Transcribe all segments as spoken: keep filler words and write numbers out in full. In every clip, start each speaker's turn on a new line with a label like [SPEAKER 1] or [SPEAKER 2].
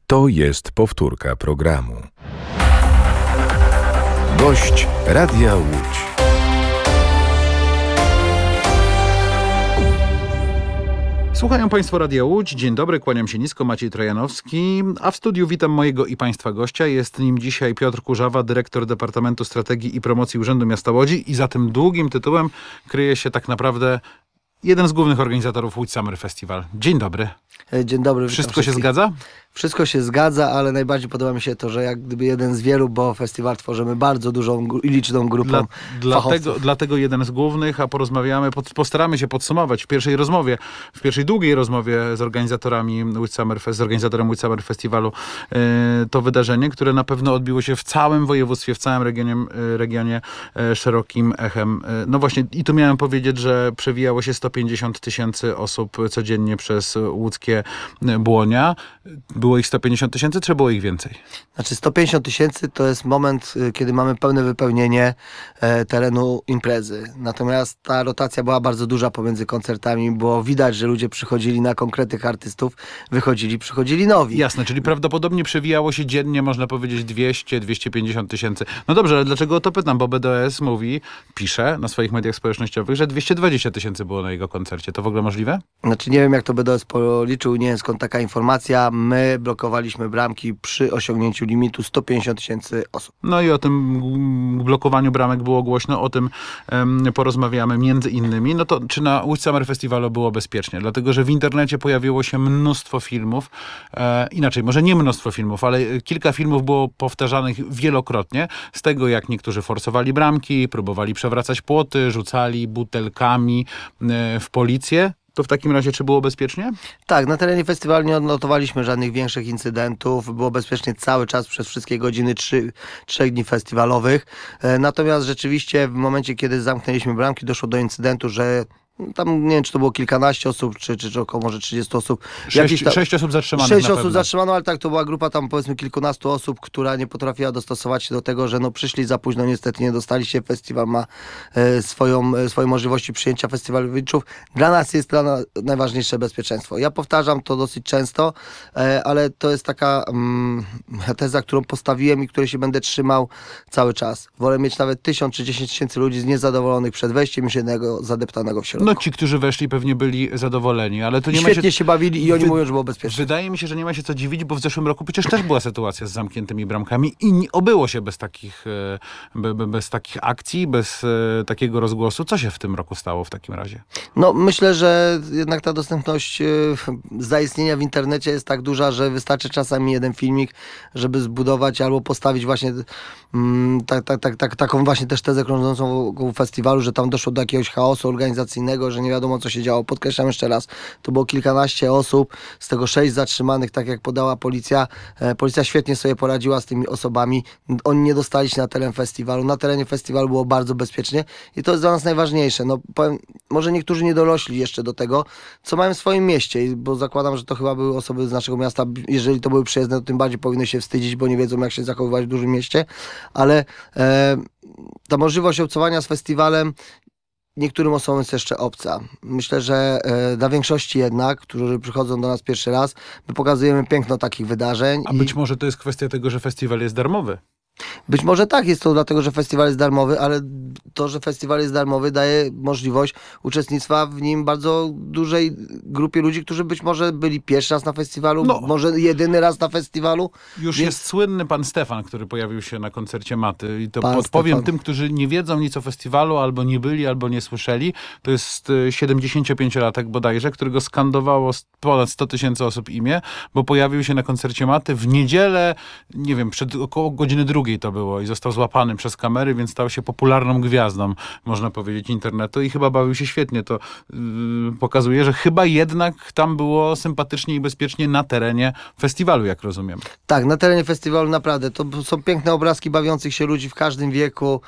[SPEAKER 1] To jest powtórka programu. Gość Radia Łódź.
[SPEAKER 2] Słuchają Państwo Radia Łódź. Dzień dobry, kłaniam się nisko, Maciej Trojanowski. A w studiu witam mojego i Państwa gościa. Jest nim dzisiaj Piotr Kurzawa, dyrektor Departamentu Strategii i Promocji Urzędu Miasta Łodzi. I za tym długim tytułem kryje się tak naprawdę jeden z głównych organizatorów Łódź Summer Festival. Dzień dobry.
[SPEAKER 3] Dzień dobry.
[SPEAKER 2] Wszystko się zgadza?
[SPEAKER 3] Wszystko się zgadza, ale najbardziej podoba mi się to, że jak gdyby jeden z wielu, bo festiwal tworzymy bardzo dużą i liczną grupą Dla,
[SPEAKER 2] dlatego, dlatego jeden z głównych, a porozmawiamy, pod, postaramy się podsumować w pierwszej rozmowie, w pierwszej długiej rozmowie z organizatorami Łódź Summer Fest, z organizatorem Łódź Summer Festiwalu yy, to wydarzenie, które na pewno odbiło się w całym województwie, w całym regionie, yy, regionie yy, szerokim echem. Yy, no właśnie, i tu miałem powiedzieć, że przewijało się sto pięćdziesiąt tysięcy osób codziennie przez łódzkie Błonia. Było ich sto pięćdziesiąt tysięcy, czy było ich więcej?
[SPEAKER 3] Znaczy sto pięćdziesiąt tysięcy to jest moment, kiedy mamy pełne wypełnienie e, terenu imprezy. Natomiast ta rotacja była bardzo duża pomiędzy koncertami, bo widać, że ludzie przychodzili na konkretnych artystów, wychodzili, przychodzili nowi.
[SPEAKER 2] Jasne, czyli prawdopodobnie przewijało się dziennie, można powiedzieć, dwieście do dwustu pięćdziesięciu tysięcy. No dobrze, ale dlaczego o to pytam? Bo B D S mówi, pisze na swoich mediach społecznościowych, że dwieście dwadzieścia tysięcy było na jego koncercie. To w ogóle możliwe?
[SPEAKER 3] Znaczy nie wiem, jak to B D S policzył, nie wiem skąd taka informacja. My blokowaliśmy bramki przy osiągnięciu limitu sto pięćdziesiąt tysięcy osób.
[SPEAKER 2] No i o tym blokowaniu bramek było głośno, o tym um, porozmawiamy między innymi. No to czy na Łódź Summer Festivalu było bezpiecznie? Dlatego, że w internecie pojawiło się mnóstwo filmów, e, inaczej, może nie mnóstwo filmów, ale kilka filmów było powtarzanych wielokrotnie z tego, jak niektórzy forsowali bramki, próbowali przewracać płoty, rzucali butelkami e, w policję. To w takim razie czy było bezpiecznie?
[SPEAKER 3] Tak, na terenie festiwalu nie odnotowaliśmy żadnych większych incydentów. Było bezpiecznie cały czas przez wszystkie godziny trzy, trzech dni festiwalowych. E, natomiast rzeczywiście w momencie, kiedy zamknęliśmy bramki, doszło do incydentu, że tam nie wiem, czy to było kilkanaście osób, czy, czy, czy około może trzydzieści osób.
[SPEAKER 2] Sześć, tam, sześć osób zatrzymanych.
[SPEAKER 3] Sześć osób zatrzymano, ale tak, to była grupa tam powiedzmy kilkunastu osób, która nie potrafiła dostosować się do tego, że no przyszli za późno, niestety nie dostali się. Festiwal ma e, swoją, e, swoje możliwości przyjęcia festiwalowiczów. Dla nas jest dla nas najważniejsze bezpieczeństwo. Ja powtarzam to dosyć często, e, ale to jest taka mm, teza, którą postawiłem i której się będę trzymał cały czas. Wolę mieć nawet tysiąc czy dziesięć tysięcy ludzi niezadowolonych przed wejściem niż jednego zadeptanego w środku.
[SPEAKER 2] No ci, którzy weszli, pewnie byli zadowoleni, ale to nie
[SPEAKER 3] Świetnie
[SPEAKER 2] ma się...
[SPEAKER 3] się bawili i oni
[SPEAKER 2] Wy...
[SPEAKER 3] mówią, że było bezpiecznie.
[SPEAKER 2] Wydaje mi się, że nie ma się co dziwić, bo w zeszłym roku przecież też była sytuacja z zamkniętymi bramkami i nie obyło się bez takich, be, be, bez takich akcji, bez e, takiego rozgłosu. Co się w tym roku stało w takim razie?
[SPEAKER 3] No myślę, że jednak ta dostępność e, zaistnienia w internecie jest tak duża, że wystarczy czasami jeden filmik, żeby zbudować albo postawić właśnie mm, tak, tak, tak, tak, taką właśnie też tezę krążącą wokół festiwalu, że tam doszło do jakiegoś chaosu organizacyjnego, że nie wiadomo co się działo. Podkreślam jeszcze raz, to było kilkanaście osób, z tego sześć zatrzymanych, tak jak podała policja. E, policja świetnie sobie poradziła z tymi osobami. Oni nie dostali się na teren festiwalu. Na terenie festiwalu było bardzo bezpiecznie i to jest dla nas najważniejsze. No, powiem, może niektórzy nie dorośli jeszcze do tego, co mają w swoim mieście, bo zakładam, że to chyba były osoby z naszego miasta. Jeżeli to były przyjezdne, to tym bardziej powinny się wstydzić, bo nie wiedzą, jak się zachowywać w dużym mieście, ale e, ta możliwość obcowania z festiwalem niektórym osobom jest jeszcze obca. Myślę, że e, dla większości jednak, którzy przychodzą do nas pierwszy raz, my pokazujemy piękno takich wydarzeń.
[SPEAKER 2] A i... być może to jest kwestia tego, że festiwal jest darmowy.
[SPEAKER 3] Być może tak jest to dlatego, że festiwal jest darmowy, ale to, że festiwal jest darmowy, daje możliwość uczestnictwa w nim bardzo dużej grupie ludzi, którzy być może byli pierwszy raz na festiwalu, no, może jedyny raz na festiwalu.
[SPEAKER 2] Już więc... jest słynny pan Stefan, który pojawił się na koncercie Maty i to
[SPEAKER 3] pan
[SPEAKER 2] podpowiem
[SPEAKER 3] Stefan.
[SPEAKER 2] Tym, którzy nie wiedzą nic o festiwalu, albo nie byli, albo nie słyszeli. To jest siedemdziesięciopięciolatek bodajże, którego skandowało ponad sto tysięcy osób imię, bo pojawił się na koncercie Maty w niedzielę, nie wiem, przed około godziny drugiej to było i został złapany przez kamery, więc stał się popularną gwiazdą, można powiedzieć, internetu i chyba bawił się świetnie. To yy, pokazuje, że chyba jednak tam było sympatycznie i bezpiecznie na terenie festiwalu, jak rozumiem.
[SPEAKER 3] Tak, na terenie festiwalu naprawdę. To są piękne obrazki bawiących się ludzi w każdym wieku,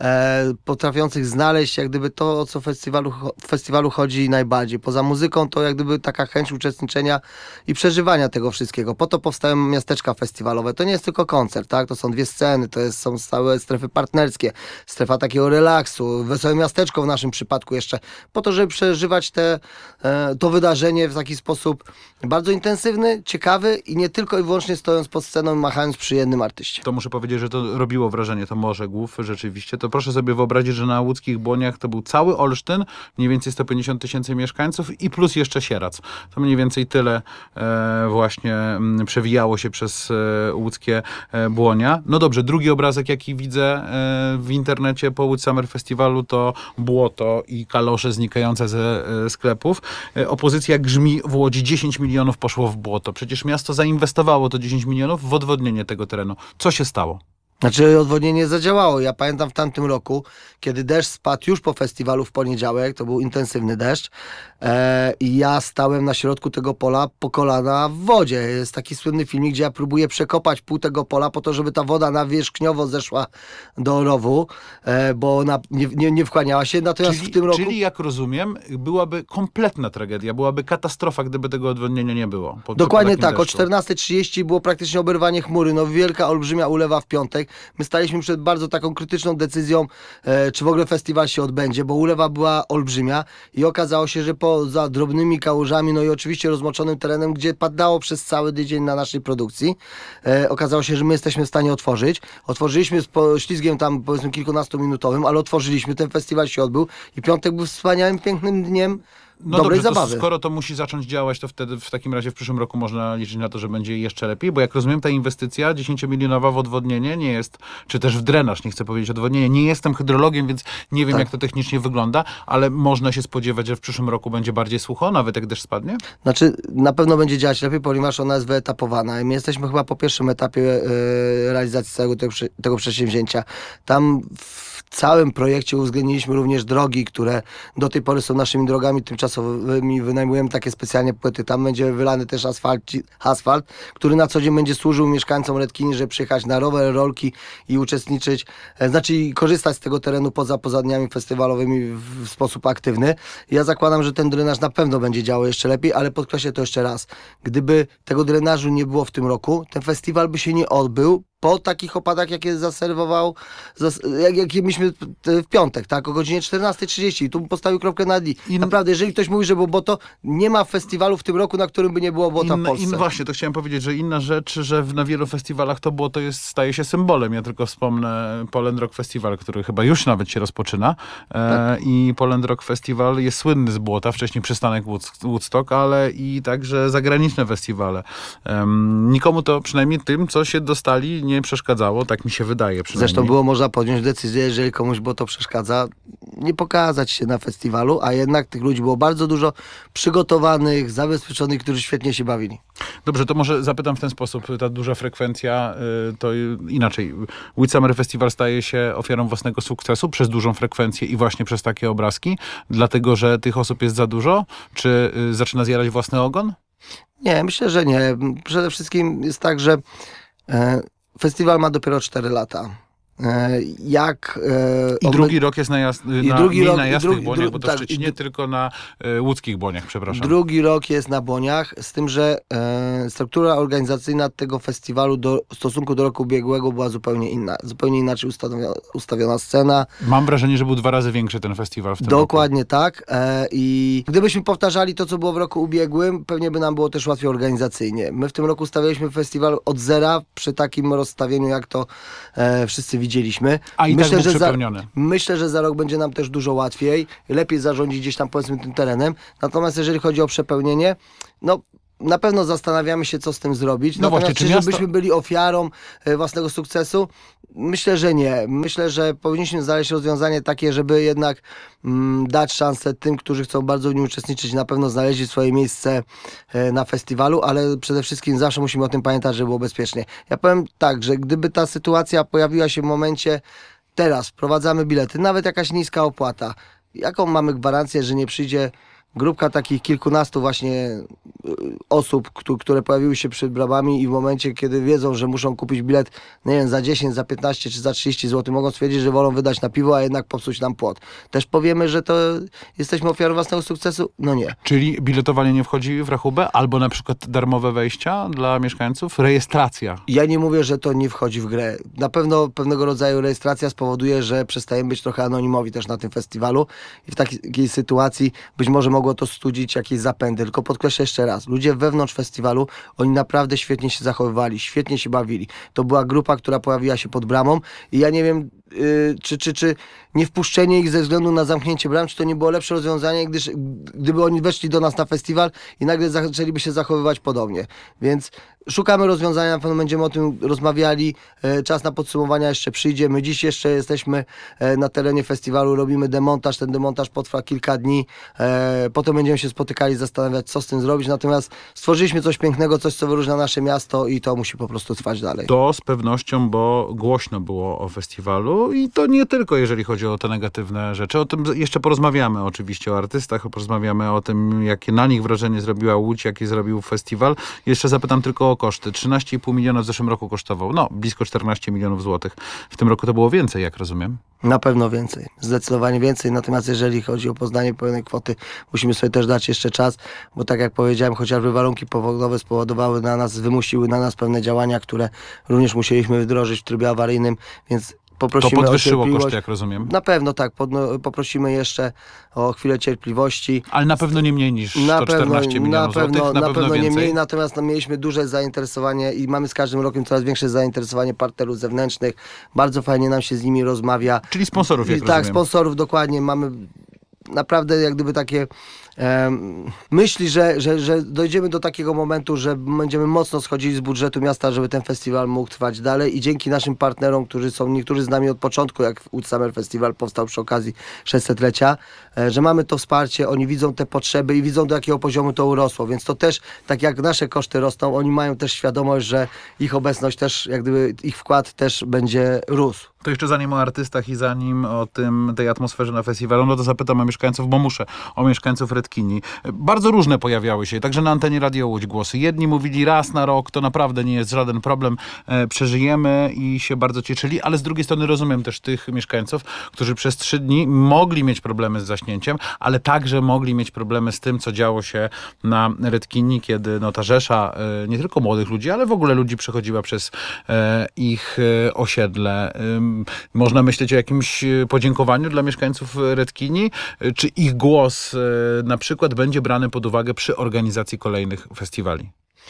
[SPEAKER 3] e, potrafiących znaleźć jak gdyby to, o co w festiwalu, w festiwalu chodzi najbardziej. Poza muzyką to jak gdyby taka chęć uczestniczenia i przeżywania tego wszystkiego. Po to powstają miasteczka festiwalowe. To nie jest tylko koncert, tak? To są dwie sceny, sceny, to jest, są stałe strefy partnerskie, strefa takiego relaksu, wesołe miasteczko w naszym przypadku jeszcze, po to, żeby przeżywać te, e, to wydarzenie w taki sposób bardzo intensywny, ciekawy i nie tylko i wyłącznie stojąc pod sceną, machając przy jednym artyście.
[SPEAKER 2] To muszę powiedzieć, że to robiło wrażenie, to Morze Głów, rzeczywiście. To proszę sobie wyobrazić, że na łódzkich Błoniach to był cały Olsztyn, mniej więcej sto pięćdziesiąt tysięcy mieszkańców i plus jeszcze Sieradz. To mniej więcej tyle e, właśnie m, przewijało się przez e, łódzkie e, Błonia. No dobrze, drugi obrazek, jaki widzę e, w internecie po Łódź Summer Festiwalu, to błoto i kalosze znikające ze e, sklepów. E, opozycja grzmi w Łodzi, dziesięć milionów poszło w błoto. Przecież miasto zainwestowało to dziesięć milionów w odwodnienie tego terenu. Co się stało?
[SPEAKER 3] Znaczy odwodnienie zadziałało. Ja pamiętam w tamtym roku, kiedy deszcz spadł już po festiwalu w poniedziałek, to był intensywny deszcz e, i ja stałem na środku tego pola po kolana w wodzie. Jest taki słynny filmik, gdzie ja próbuję przekopać pół tego pola po to, żeby ta woda nawierzchniowo zeszła do rowu, e, bo ona nie, nie, nie wchłaniała się. Natomiast
[SPEAKER 2] Czyli,
[SPEAKER 3] w tym roku...
[SPEAKER 2] czyli jak rozumiem, byłaby kompletna tragedia, byłaby katastrofa, gdyby tego odwodnienia nie było. Po,
[SPEAKER 3] Dokładnie
[SPEAKER 2] po
[SPEAKER 3] tak, o
[SPEAKER 2] deszczu.
[SPEAKER 3] czternasta trzydzieści było praktycznie oberwanie chmury, no wielka, olbrzymia ulewa w piątek. My staliśmy przed bardzo taką krytyczną decyzją, e, czy w ogóle festiwal się odbędzie, bo ulewa była olbrzymia i okazało się, że poza drobnymi kałużami, no i oczywiście rozmoczonym terenem, gdzie padało przez cały tydzień na naszej produkcji, e, okazało się, że my jesteśmy w stanie otworzyć. Otworzyliśmy z poślizgiem tam powiedzmy kilkunastominutowym, ale otworzyliśmy, ten festiwal się odbył i piątek był wspaniałym, pięknym dniem
[SPEAKER 2] No
[SPEAKER 3] dobrej
[SPEAKER 2] dobrze, to
[SPEAKER 3] zabawy.
[SPEAKER 2] skoro to musi zacząć działać, to wtedy w takim razie w przyszłym roku można liczyć na to, że będzie jeszcze lepiej, bo jak rozumiem, ta inwestycja dziesięciomilionowa w odwodnienie nie jest, czy też w drenaż, nie chcę powiedzieć odwodnienie, nie jestem hydrologiem, więc nie wiem,
[SPEAKER 3] Tak.
[SPEAKER 2] jak to technicznie wygląda, ale można się spodziewać, że w przyszłym roku będzie bardziej sucho, nawet jak deszcz spadnie?
[SPEAKER 3] Znaczy, na pewno będzie działać lepiej, ponieważ ona jest wyetapowana i my jesteśmy chyba po pierwszym etapie e, realizacji całego tego, prze- tego przedsięwzięcia. Tam w całym projekcie uwzględniliśmy również drogi, które do tej pory są naszymi drogami tymczasowymi, wynajmujemy takie specjalnie płyty. Tam będzie wylany też asfalt, asfalt, który na co dzień będzie służył mieszkańcom Redkini, żeby przyjechać na rower, rolki i uczestniczyć, e, znaczy i korzystać z tego terenu poza, poza dniami festiwalowymi w, w sposób aktywny. Ja zakładam, że ten drenaż na pewno będzie działał jeszcze lepiej, ale podkreślę to jeszcze raz. Gdyby tego drenażu nie było w tym roku, ten festiwal by się nie odbył po takich opadach, jakie zaserwował, zas- jak, jakie mieliśmy w piątek, tak, o godzinie czternasta trzydzieści. I tu bym postawił kropkę na i.
[SPEAKER 2] In-
[SPEAKER 3] Naprawdę, jeżeli ktoś mówi, że było błoto, nie ma festiwalu w tym roku, na którym by nie było błota w
[SPEAKER 2] Inna-
[SPEAKER 3] Polsce.
[SPEAKER 2] In, właśnie, to chciałem powiedzieć, że inna rzecz, że w, na wielu festiwalach to błoto jest, staje się symbolem. Ja tylko wspomnę Poland Rock Festival, który chyba już nawet się rozpoczyna. E, I Poland Rock Festival jest słynny z błota, wcześniej przystanek Wood- Woodstock, ale i także zagraniczne festiwale. Em, nikomu to, przynajmniej tym, co się dostali, nie przeszkadzało, tak mi się wydaje przynajmniej.
[SPEAKER 3] Zresztą było można podjąć decyzję, jeżeli komuś było to przeszkadza, nie pokazać się na festiwalu, a jednak tych ludzi było bardzo dużo przygotowanych, zabezpieczonych, którzy świetnie się bawili.
[SPEAKER 2] Dobrze, to może zapytam w ten sposób. Ta duża frekwencja, y, to y, inaczej. Łódź Summer Festival staje się ofiarą własnego sukcesu przez dużą frekwencję i właśnie przez takie obrazki, dlatego że tych osób jest za dużo? Czy y, zaczyna zjadać własny ogon?
[SPEAKER 3] Nie, myślę, że nie. Przede wszystkim jest tak, że e, festiwal ma dopiero cztery lata. E, jak... E,
[SPEAKER 2] I
[SPEAKER 3] obmy-
[SPEAKER 2] drugi rok jest na, jas-
[SPEAKER 3] I
[SPEAKER 2] na,
[SPEAKER 3] drugi
[SPEAKER 2] mniej
[SPEAKER 3] rok-
[SPEAKER 2] na
[SPEAKER 3] i
[SPEAKER 2] jasnych
[SPEAKER 3] drugi-
[SPEAKER 2] błoniach,
[SPEAKER 3] dru-
[SPEAKER 2] bo to
[SPEAKER 3] tak,
[SPEAKER 2] w Szczecinie,
[SPEAKER 3] i dru-
[SPEAKER 2] tylko na y, łódzkich błoniach, przepraszam.
[SPEAKER 3] Drugi rok jest na Błoniach, z tym, że e, struktura organizacyjna tego festiwalu do, w stosunku do roku ubiegłego była zupełnie inna. Zupełnie inaczej ustawiona, ustawiona scena.
[SPEAKER 2] Mam wrażenie, że był dwa razy większy ten festiwal w tym roku.
[SPEAKER 3] Dokładnie tak. E, I gdybyśmy powtarzali to, co było w roku ubiegłym, pewnie by nam było też łatwiej organizacyjnie. My w tym roku stawialiśmy festiwal od zera przy takim rozstawieniu, jak to e, wszyscy widzieliśmy.
[SPEAKER 2] A i tak był
[SPEAKER 3] że za,
[SPEAKER 2] przepełniony.
[SPEAKER 3] myślę, że za rok będzie nam też dużo łatwiej. Lepiej zarządzić gdzieś tam powiedzmy tym terenem. Natomiast jeżeli chodzi o przepełnienie, no na pewno zastanawiamy się, co z tym zrobić.
[SPEAKER 2] No
[SPEAKER 3] Natomiast
[SPEAKER 2] właśnie, czy
[SPEAKER 3] czy
[SPEAKER 2] miasto-
[SPEAKER 3] żebyśmy byli ofiarą e, własnego sukcesu? Myślę, że nie. Myślę, że powinniśmy znaleźć rozwiązanie takie, żeby jednak mm, dać szansę tym, którzy chcą bardzo w nim uczestniczyć. Na pewno znaleźli swoje miejsce e, na festiwalu, ale przede wszystkim zawsze musimy o tym pamiętać, żeby było bezpiecznie. Ja powiem tak, że gdyby ta sytuacja pojawiła się w momencie teraz, wprowadzamy bilety, nawet jakaś niska opłata. Jaką mamy gwarancję, że nie przyjdzie grupka takich kilkunastu właśnie osób, które pojawiły się przed bramami i w momencie, kiedy wiedzą, że muszą kupić bilet, nie wiem, za dziesięć, za piętnaście czy za trzydzieści złotych, mogą stwierdzić, że wolą wydać na piwo, a jednak popsuć nam płot. Też powiemy, że to jesteśmy ofiarą własnego sukcesu? No nie.
[SPEAKER 2] Czyli biletowanie nie wchodzi w rachubę? Albo na przykład darmowe wejścia dla mieszkańców? Rejestracja?
[SPEAKER 3] Ja nie mówię, że to nie wchodzi w grę. Na pewno pewnego rodzaju rejestracja spowoduje, że przestajemy być trochę anonimowi też na tym festiwalu i w takiej sytuacji być może mogło to studzić jakieś zapędy. Tylko podkreślę jeszcze raz, ludzie wewnątrz festiwalu, oni naprawdę świetnie się zachowywali, świetnie się bawili. To była grupa, która pojawiła się pod bramą i ja nie wiem, yy, czy, czy, czy nie wpuszczenie ich ze względu na zamknięcie bram, czy to nie było lepsze rozwiązanie, gdyż, gdyby oni weszli do nas na festiwal i nagle zaczęliby się zachowywać podobnie. Więc szukamy rozwiązania, na pewno będziemy o tym rozmawiali. Czas na podsumowania jeszcze przyjdzie. My dziś jeszcze jesteśmy na terenie festiwalu, robimy demontaż. Ten demontaż potrwa kilka dni. Potem będziemy się spotykali, zastanawiać, co z tym zrobić. Natomiast stworzyliśmy coś pięknego, coś, co wyróżnia nasze miasto i to musi po prostu trwać dalej.
[SPEAKER 2] To z pewnością, bo głośno było o festiwalu i to nie tylko jeżeli chodzi o te negatywne rzeczy. O tym jeszcze porozmawiamy oczywiście, o artystach, porozmawiamy o tym, jakie na nich wrażenie zrobiła Łódź, jaki zrobił festiwal. Jeszcze zapytam tylko o koszty. trzynaście i pół miliona w zeszłym roku kosztował. No, blisko czternaście milionów złotych. W tym roku to było więcej, jak rozumiem.
[SPEAKER 3] Na pewno więcej. Zdecydowanie więcej. Natomiast jeżeli chodzi o poznanie pełnej kwoty, musimy sobie też dać jeszcze czas, bo tak jak powiedziałem, chociażby warunki pogodowe spowodowały na nas, wymusiły na nas pewne działania, które również musieliśmy wdrożyć w trybie awaryjnym, więc poprosimy
[SPEAKER 2] to podwyższyło
[SPEAKER 3] o
[SPEAKER 2] koszty, jak rozumiem.
[SPEAKER 3] Na pewno tak. Podno, poprosimy jeszcze o chwilę cierpliwości.
[SPEAKER 2] Ale na pewno nie mniej niż
[SPEAKER 3] na
[SPEAKER 2] sto czternaście
[SPEAKER 3] pewno,
[SPEAKER 2] milionów
[SPEAKER 3] na pewno,
[SPEAKER 2] złotych. Na,
[SPEAKER 3] na
[SPEAKER 2] pewno,
[SPEAKER 3] pewno nie
[SPEAKER 2] więcej.
[SPEAKER 3] mniej, natomiast no, mieliśmy duże zainteresowanie i mamy z każdym rokiem coraz większe zainteresowanie partnerów zewnętrznych. Bardzo fajnie nam się z nimi rozmawia.
[SPEAKER 2] Czyli sponsorów, jak
[SPEAKER 3] I,
[SPEAKER 2] rozumiem.
[SPEAKER 3] Tak, sponsorów dokładnie. Mamy naprawdę jak gdyby takie um, myśli, że, że, że dojdziemy do takiego momentu, że będziemy mocno schodzili z budżetu miasta, żeby ten festiwal mógł trwać dalej i dzięki naszym partnerom, którzy są niektórzy z nami od początku, jak Łódź Summer Festival powstał przy okazji sześćsetlecia, że mamy to wsparcie, oni widzą te potrzeby i widzą, do jakiego poziomu to urosło, więc to też, tak jak nasze koszty rosną, oni mają też świadomość, że ich obecność też, jak gdyby ich wkład też będzie rósł.
[SPEAKER 2] To jeszcze zanim o artystach i zanim o tym, tej atmosferze na festiwalu, no to zapytam o mieszkańców, bo muszę, o mieszkańców Redkini. Bardzo różne pojawiały się, także na antenie Radio Łódź głosy. Jedni mówili raz na rok, to naprawdę nie jest żaden problem, e, przeżyjemy i się bardzo cieszyli, ale z drugiej strony rozumiem też tych mieszkańców, którzy przez trzy dni mogli mieć problemy z zaśnięciem, ale także mogli mieć problemy z tym, co działo się na Redkini, kiedy no, ta rzesza e, nie tylko młodych ludzi, ale w ogóle ludzi przechodziła przez e, ich e, osiedle. E, Można myśleć o jakimś podziękowaniu dla mieszkańców Redkini? Czy ich głos na przykład będzie brany pod uwagę przy organizacji kolejnych festiwali?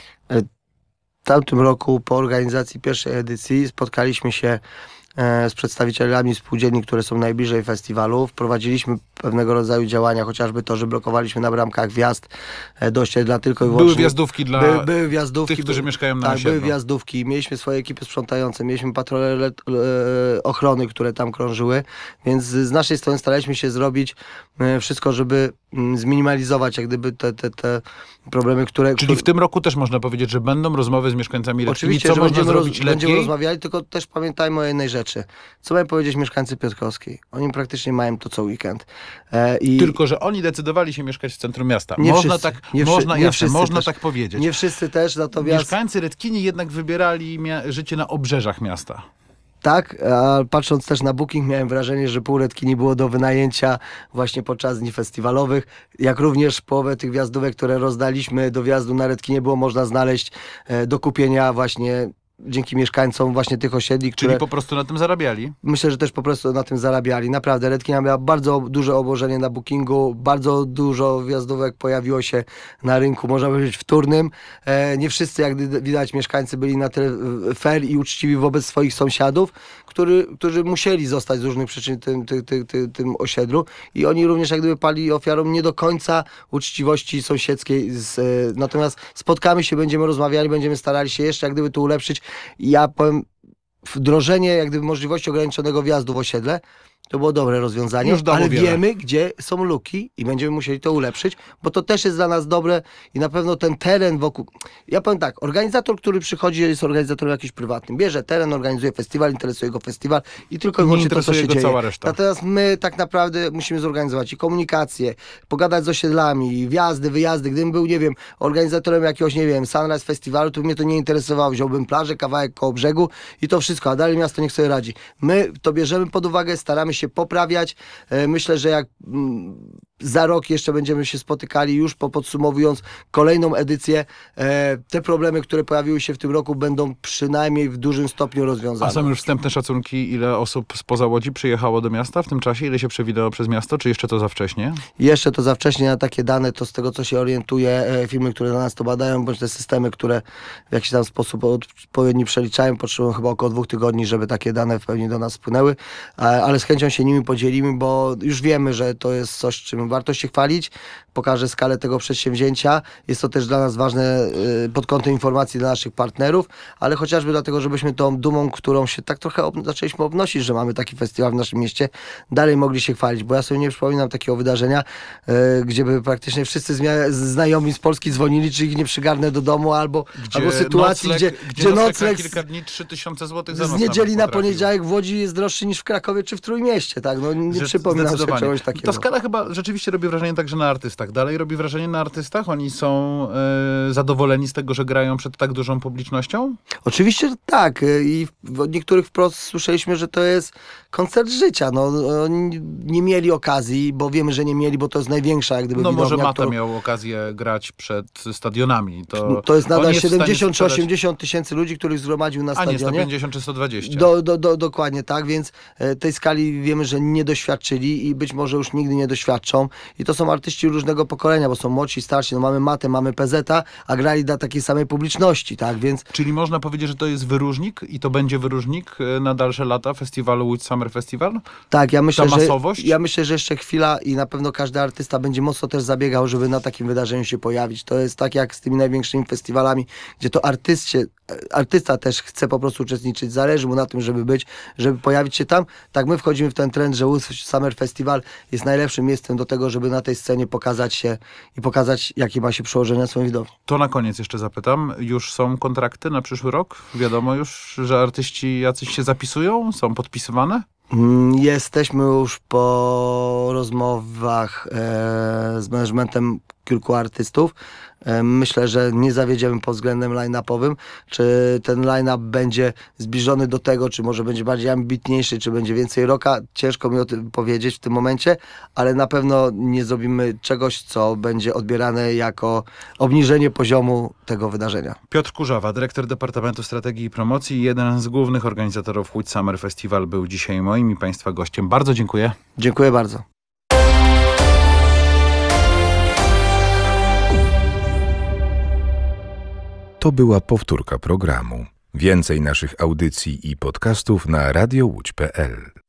[SPEAKER 3] W tamtym roku po organizacji pierwszej edycji spotkaliśmy się z przedstawicielami spółdzielni, które są najbliżej festiwalu. Wprowadziliśmy pewnego rodzaju działania, chociażby to, że blokowaliśmy na bramkach wjazd do osiedla tylko i wyłącznie.
[SPEAKER 2] Były wjazdówki dla
[SPEAKER 3] były, były wjazdówki,
[SPEAKER 2] tych, którzy mieszkają na
[SPEAKER 3] tak,
[SPEAKER 2] osiedlu.
[SPEAKER 3] były wjazdówki. Mieliśmy swoje ekipy sprzątające, mieliśmy patrole le, le, ochrony, które tam krążyły, więc z naszej strony staraliśmy się zrobić wszystko, żeby zminimalizować jak gdyby te, te, te problemy, które...
[SPEAKER 2] Czyli
[SPEAKER 3] które...
[SPEAKER 2] w tym roku też można powiedzieć, że będą rozmowy z mieszkańcami Redkini,
[SPEAKER 3] Oczywiście,
[SPEAKER 2] co
[SPEAKER 3] że
[SPEAKER 2] można
[SPEAKER 3] będziemy,
[SPEAKER 2] zrobić
[SPEAKER 3] roz,
[SPEAKER 2] lepiej?
[SPEAKER 3] będziemy rozmawiali, tylko też pamiętajmy o jednej rzeczy. Co mają powiedzieć mieszkańcy Piotrkowskiej? Oni praktycznie mają to co weekend. E, i
[SPEAKER 2] Tylko, że oni decydowali się mieszkać w centrum miasta.
[SPEAKER 3] Nie
[SPEAKER 2] można
[SPEAKER 3] wszyscy,
[SPEAKER 2] tak,
[SPEAKER 3] nie
[SPEAKER 2] można,
[SPEAKER 3] wszy- nie
[SPEAKER 2] jasne,
[SPEAKER 3] wszyscy
[SPEAKER 2] można
[SPEAKER 3] też.
[SPEAKER 2] tak powiedzieć.
[SPEAKER 3] Nie wszyscy też, natomiast...
[SPEAKER 2] Mieszkańcy Redkini jednak wybierali mia- życie na obrzeżach miasta.
[SPEAKER 3] Tak, a patrząc też na booking miałem wrażenie, że pół Redkini było do wynajęcia właśnie podczas dni festiwalowych, jak również połowę tych wjazdówek, które rozdaliśmy do wjazdu na Redkinie było można znaleźć e, do kupienia właśnie dzięki mieszkańcom właśnie tych osiedli,
[SPEAKER 2] Czyli
[SPEAKER 3] które...
[SPEAKER 2] po prostu na tym zarabiali?
[SPEAKER 3] Myślę, że też po prostu na tym zarabiali. Naprawdę, Redkina miała bardzo duże obłożenie na bookingu, bardzo dużo wjazdówek pojawiło się na rynku, można powiedzieć wtórnym. E, nie wszyscy, jak widać, mieszkańcy byli na tyle fair i uczciwi wobec swoich sąsiadów, który, którzy musieli zostać z różnych przyczyn tym, tym, tym, tym, tym osiedlu i oni również jak gdyby pali ofiarą nie do końca uczciwości sąsiedzkiej. Z, e, natomiast spotkamy się, będziemy rozmawiali, będziemy starali się jeszcze jak gdyby to ulepszyć. Ja powiem, wdrożenie jak gdyby możliwości ograniczonego wjazdu w osiedle To było dobre rozwiązanie,
[SPEAKER 2] Już dało
[SPEAKER 3] ale
[SPEAKER 2] wiele.
[SPEAKER 3] wiemy, gdzie są luki i będziemy musieli to ulepszyć, bo to też jest dla nas dobre i na pewno ten teren wokół... Ja powiem tak, organizator, który przychodzi, jest organizatorem jakimś prywatnym. Bierze teren, organizuje festiwal, interesuje go festiwal i tylko i
[SPEAKER 2] Nie
[SPEAKER 3] wyłącznie to, co
[SPEAKER 2] interesuje
[SPEAKER 3] się
[SPEAKER 2] go
[SPEAKER 3] dzieje.
[SPEAKER 2] cała reszta.
[SPEAKER 3] Natomiast my tak naprawdę musimy zorganizować i komunikację, pogadać z osiedlami, wjazdy, wyjazdy. Gdybym był, nie wiem, organizatorem jakiegoś, nie wiem, Sunrise Festiwalu, to mnie to nie interesowało. Wziąłbym plażę, kawałek koło brzegu i to wszystko, a dalej miasto niech sobie radzi. My to bierzemy pod uwagę, staramy się poprawiać. E, Myślę, że jak mm, za rok jeszcze będziemy się spotykali, już po podsumowując kolejną edycję, e, te problemy, które pojawiły się w tym roku, będą przynajmniej w dużym stopniu
[SPEAKER 2] A
[SPEAKER 3] rozwiązane.
[SPEAKER 2] są już wstępne szacunki, ile osób spoza Łodzi przyjechało do miasta w tym czasie? Ile się przewidło przez miasto? Czy jeszcze to za wcześnie?
[SPEAKER 3] Jeszcze to za wcześnie na takie dane, to z tego co się orientuje, e, firmy, które na nas to badają, bądź te systemy, które w jakiś tam sposób odpowiedni przeliczają, potrzebują chyba około dwóch tygodni, żeby takie dane w pełni do nas spłynęły, e, ale z chęcią się nimi podzielimy, bo już wiemy, że to jest coś, czym warto się chwalić. Pokażę skalę tego przedsięwzięcia. Jest to też dla nas ważne e, pod kątem informacji dla naszych partnerów, ale chociażby dlatego, żebyśmy tą dumą, którą się tak trochę ob- zaczęliśmy obnosić, że mamy taki festiwal w naszym mieście, dalej mogli się chwalić, bo ja sobie nie przypominam takiego wydarzenia, e, gdzie by praktycznie wszyscy zmia- znajomi z Polski dzwonili, czy ich nie przygarnę do domu, albo, albo sytuacji,
[SPEAKER 2] nocleg,
[SPEAKER 3] gdzie,
[SPEAKER 2] gdzie
[SPEAKER 3] gdzie
[SPEAKER 2] nocleg,
[SPEAKER 3] nocleg
[SPEAKER 2] na kilka dni trzy tysiące złotych za
[SPEAKER 3] z
[SPEAKER 2] noc
[SPEAKER 3] niedzieli na
[SPEAKER 2] nawet potrafił.
[SPEAKER 3] poniedziałek w Łodzi jest droższy niż w Krakowie czy w Trójmieście, tak? No nie
[SPEAKER 2] Że-
[SPEAKER 3] przypominam sobie
[SPEAKER 2] zdecydowanie.
[SPEAKER 3] czegoś takiego.
[SPEAKER 2] Ta skala chyba rzeczywiście robi wrażenie także na artystach. Dalej robi wrażenie na artystach? Oni są e, zadowoleni z tego, że grają przed tak dużą publicznością?
[SPEAKER 3] Oczywiście, że tak. I w- od niektórych wprost słyszeliśmy, że to jest koncert życia. No, oni nie mieli okazji, bo wiemy, że nie mieli, bo to jest największa jak gdyby
[SPEAKER 2] No może
[SPEAKER 3] widownia,
[SPEAKER 2] Mata
[SPEAKER 3] którą-
[SPEAKER 2] miał okazję grać przed stadionami. To,
[SPEAKER 3] To jest
[SPEAKER 2] on
[SPEAKER 3] nadal
[SPEAKER 2] w stanie
[SPEAKER 3] siedemdziesiąt czy
[SPEAKER 2] sprzedać-
[SPEAKER 3] osiemdziesiąt tysięcy ludzi, których zgromadził na
[SPEAKER 2] A nie, sto
[SPEAKER 3] stadionie.
[SPEAKER 2] pięćdziesiąt czy sto dwadzieścia.
[SPEAKER 3] Do, do, do, dokładnie tak, więc e, tej skali wiemy, że nie doświadczyli i być może już nigdy nie doświadczą. I to są artyści różnego pokolenia, bo są młodsi, starsi. No mamy Matę, mamy P Z a, a grali dla takiej samej publiczności, tak, więc
[SPEAKER 2] Czyli można powiedzieć, że to jest wyróżnik i to będzie wyróżnik e, na dalsze lata festiwalu Łódź Summer Festival?
[SPEAKER 3] tak, ja myślę,
[SPEAKER 2] Ta
[SPEAKER 3] że
[SPEAKER 2] masowość?
[SPEAKER 3] ja myślę, że jeszcze chwila i na pewno każdy artysta będzie mocno też zabiegał, żeby na takim wydarzeniu się pojawić. To jest tak jak z tymi największymi festiwalami, gdzie to artyście, artysta też chce po prostu uczestniczyć, zależy mu na tym, żeby być, żeby pojawić się tam. Tak my wchodzimy w ten trend, że Łódź Summer Festival jest najlepszym miejscem do tego, żeby na tej scenie pokazać się i pokazać, jakie ma się przełożenie na swoją widownię.
[SPEAKER 2] To na koniec jeszcze zapytam. Już są kontrakty na przyszły rok? Wiadomo już, że artyści jacyś się zapisują? Są podpisywane?
[SPEAKER 3] Mm, Jesteśmy już po rozmowach e, z managementem kilku artystów. E, myślę, że nie zawiedziemy pod względem line-upowym. Czy ten line-up będzie zbliżony do tego, czy może będzie bardziej ambitniejszy, czy będzie więcej rocka. Ciężko mi o tym powiedzieć w tym momencie, ale na pewno nie zrobimy czegoś, co będzie odbierane jako obniżenie poziomu tego wydarzenia.
[SPEAKER 2] Piotr Kurzawa, dyrektor Departamentu Strategii i Promocji, jeden z głównych organizatorów Łódź Summer Festival, był dzisiaj moim i Państwa gościem. Bardzo dziękuję.
[SPEAKER 3] Dziękuję bardzo.
[SPEAKER 1] To była powtórka programu. Więcej naszych audycji i podcastów na radio łódź kropka p l.